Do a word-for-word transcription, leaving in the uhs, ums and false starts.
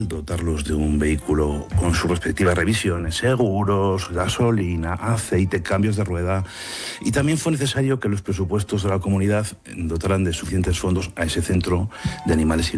dotarlos de un vehículo con sus respectivas revisiones, seguros, gasolina, aceite, cambios de rueda, y también fue necesario que los presupuestos de la comunidad dotaran de suficientes fondos a ese centro de animales